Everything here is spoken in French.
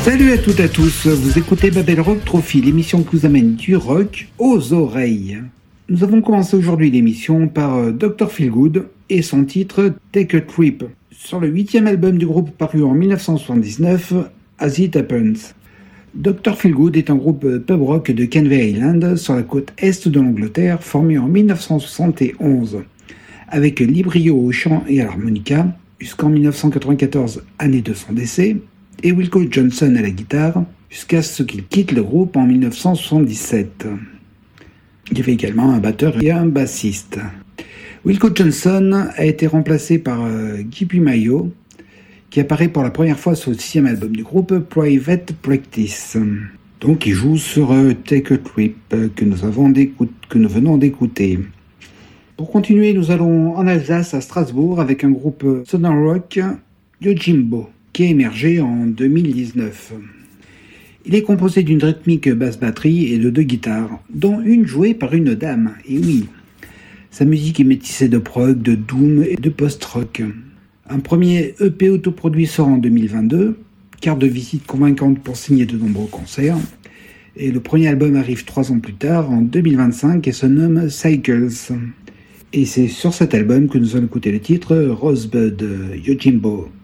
Salut à toutes et à tous, vous écoutez Babel Rock Trophy, l'émission qui vous amène du rock aux oreilles. Nous avons commencé aujourd'hui l'émission par Dr. Feelgood et son titre Take a Trip, sur le 8e album du groupe paru en 1979, As It Happens. Dr. Feelgood est un groupe pub rock de Canvey Island, sur la côte est de l'Angleterre, formé en 1971, avec Lee Brio au chant et à l'harmonica, jusqu'en 1994, année de son décès, et Wilco Johnson à la guitare, jusqu'à ce qu'il quitte le groupe en 1977. Il y avait également un batteur et un bassiste. Wilco Johnson a été remplacé par Guy Mayo, qui apparaît pour la première fois sur le 6e album du groupe, Private Practice. Donc il joue sur Take a Trip, que nous venons d'écouter. Pour continuer, nous allons en Alsace, à Strasbourg, avec un groupe Southern Rock, Yojimbo, qui a émergé en 2019. Il est composé d'une rythmique basse-batterie et de 2 guitares, dont une jouée par une dame, et oui. Sa musique est métissée de prog, de doom et de post-rock. Un premier EP autoproduit sort en 2022, carte de visite convaincante pour signer de nombreux concerts, et le premier album arrive 3 ans plus tard, en 2025, et se nomme Cycles. Et c'est sur cet album que nous allons écouter le titre Rosebud, Yojimbo.